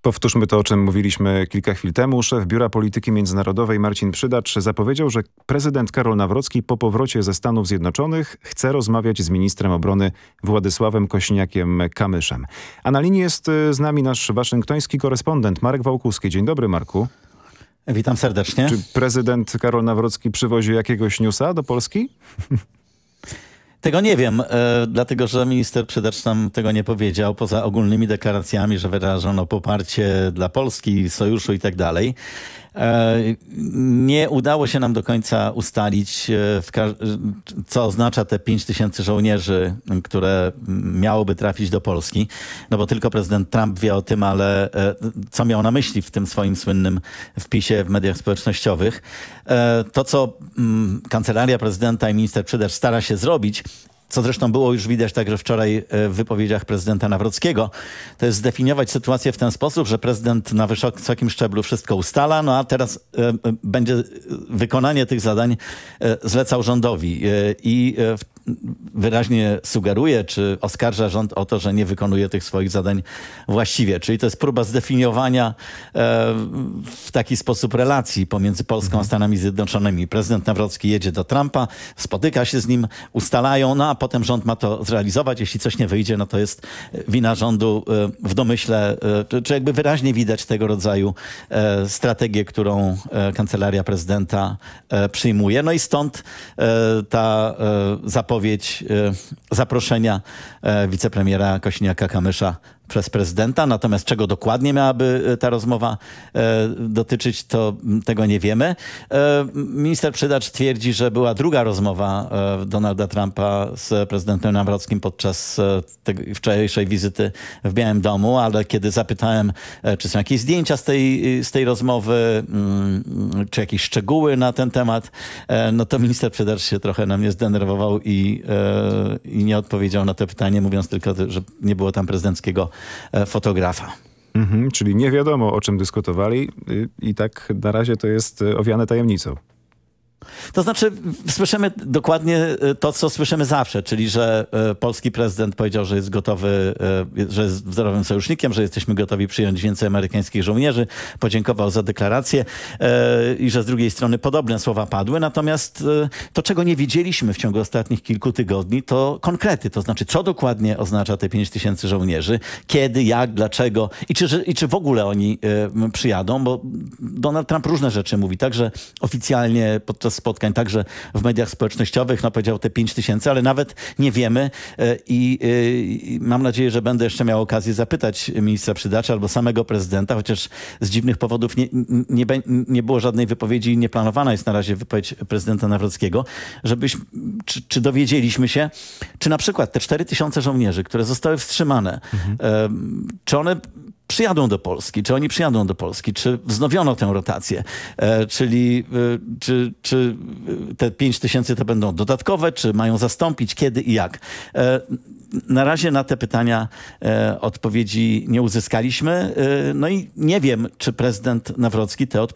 Powtórzmy to, o czym mówiliśmy kilka chwil temu. Szef Biura Polityki Międzynarodowej Marcin Przydacz zapowiedział, że prezydent Karol Nawrocki po powrocie ze Stanów Zjednoczonych chce rozmawiać z ministrem obrony Władysławem Kośniakiem-Kamyszem. A na linii jest z nami nasz waszyngtoński korespondent Marek Wałkuski. Dzień dobry, Marku. Witam serdecznie. Czy prezydent Karol Nawrocki przywozi jakiegoś newsa do Polski? Tego nie wiem, dlatego że minister Przydacz nam tego nie powiedział, poza ogólnymi deklaracjami, że wyrażono poparcie dla Polski, sojuszu i tak dalej. Nie udało się nam do końca ustalić, co oznacza te 5000 żołnierzy, które miałoby trafić do Polski. No bo tylko prezydent Trump wie o tym, ale co miał na myśli w tym swoim słynnym wpisie w mediach społecznościowych. To, co kancelaria prezydenta i minister Przydacz stara się zrobić, co zresztą było już widać także wczoraj w wypowiedziach prezydenta Nawrockiego, to jest zdefiniować sytuację w ten sposób, że prezydent na wysokim szczeblu wszystko ustala, no a teraz będzie wykonanie tych zadań zlecał rządowi i wyraźnie sugeruje, czy oskarża rząd o to, że nie wykonuje tych swoich zadań właściwie. Czyli to jest próba zdefiniowania w taki sposób relacji pomiędzy Polską a Stanami Zjednoczonymi. Prezydent Nawrocki jedzie do Trumpa, spotyka się z nim, ustalają, no a potem rząd ma to zrealizować. Jeśli coś nie wyjdzie, no to jest wina rządu w domyśle, czy jakby wyraźnie widać tego rodzaju strategię, którą kancelaria prezydenta przyjmuje. No i stąd ta zapowiedź zaproszenia wicepremiera Kośniaka-Kamysza przez prezydenta. Natomiast czego dokładnie miałaby ta rozmowa dotyczyć, to tego nie wiemy. Minister Przydacz twierdzi, że była druga rozmowa Donalda Trumpa z prezydentem Nawrockim podczas tej wczorajszej wizyty w Białym Domu, ale kiedy zapytałem, czy są jakieś zdjęcia z tej rozmowy, czy jakieś szczegóły na ten temat, no to minister Przydacz się trochę na mnie zdenerwował i nie odpowiedział na to pytanie, mówiąc tylko, że nie było tam prezydenckiego fotografa. Czyli nie wiadomo, o czym dyskutowali i tak na razie to jest owiane tajemnicą. To znaczy, słyszymy dokładnie to, co słyszymy zawsze, czyli że polski prezydent powiedział, że jest gotowy, że jest wzorowym sojusznikiem, że jesteśmy gotowi przyjąć więcej amerykańskich żołnierzy, podziękował za deklarację i że z drugiej strony podobne słowa padły. Natomiast to, czego nie wiedzieliśmy w ciągu ostatnich kilku tygodni, to konkrety, to znaczy, co dokładnie oznacza te 5000 żołnierzy, kiedy, jak, dlaczego i czy w ogóle oni przyjadą, bo Donald Trump różne rzeczy mówi, także oficjalnie podczas spotkań, także w mediach społecznościowych, no powiedział te 5000, ale nawet nie wiemy i mam nadzieję, że będę jeszcze miał okazję zapytać ministra Przydacza albo samego prezydenta, chociaż z dziwnych powodów nie było żadnej wypowiedzi i nie planowana jest na razie wypowiedź prezydenta Nawrockiego, czy dowiedzieliśmy się, czy na przykład te 4000 żołnierzy, które zostały wstrzymane, czy one przyjadą do Polski, czy oni przyjadą do Polski, czy wznowiono tę rotację, czyli czy te 5000 to będą dodatkowe, czy mają zastąpić, kiedy i jak. Na razie na te pytania odpowiedzi nie uzyskaliśmy. No i nie wiem, czy prezydent Nawrocki te odpowiedzi